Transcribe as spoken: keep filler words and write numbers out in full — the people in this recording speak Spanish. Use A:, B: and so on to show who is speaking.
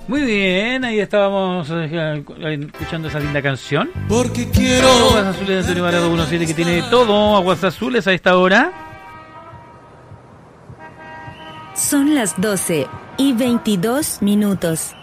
A: Muy bien, ahí estábamos eh, escuchando esa linda canción.
B: Porque quiero.
A: Aguas Azules de Antonio Varado diecisiete, que tiene todo. Aguas Azules a esta hora.
C: Son las doce y veintidós minutos.